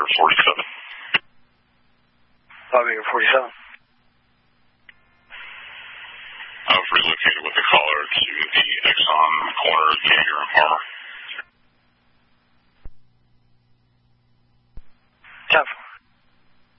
Acre 47. Acre 47. I was relocated with the caller to the Exxon corner of Jaeger and Palmer.